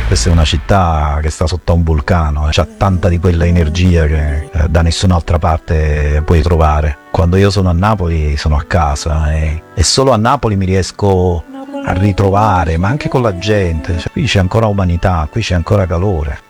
Questa è una città che sta sotto a un vulcano, c'ha tanta di quella energia che da nessun'altra parte puoi trovare. Quando io sono a Napoli sono a casa e solo a Napoli mi riesco a ritrovare, ma anche con la gente. Cioè, qui c'è ancora umanità, qui c'è ancora calore.